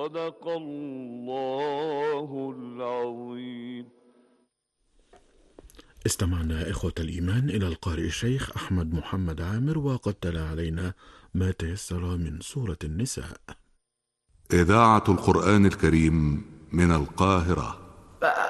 صدق الله العظيم. استمعنا إخوة الإيمان إلى القارئ الشيخ أحمد محمد عامر، وقد تلا علينا ما تيسر من سورة النساء. إذاعة القرآن الكريم من القاهرة.